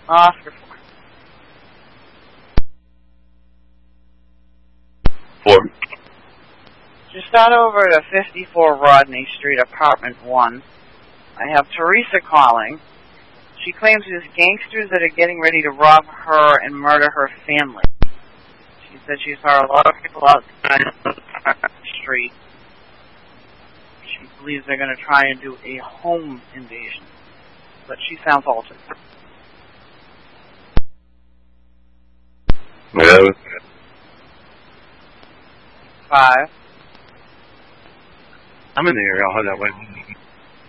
Oscar 4. 4. Just got over to 54 Rodney Street, apartment 1. I have Teresa calling. She claims there's gangsters that are getting ready to rob her and murder her family. She said she saw a lot of people outside on the street. She believes they're going to try and do a home invasion. But she sounds altered. Yeah. 5. I'm in the area. I'll head that way.